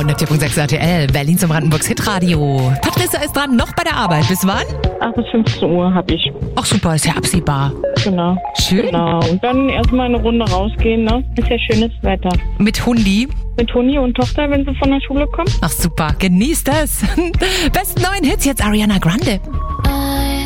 und 4.6 RTL, Berlin zum Brandenburgs Hitradio. Patricia ist dran, noch bei der Arbeit. Bis wann? 8 bis 15 Uhr habe ich. Ach super, ist ja absehbar. Genau. Schön. Genau. Und dann erstmal eine Runde rausgehen, ne? Ist ja schönes Wetter. Mit Hundi? Mit Hundi und Tochter, wenn sie von der Schule kommen. Ach super, genießt es. Besten neuen Hits jetzt Ariana Grande.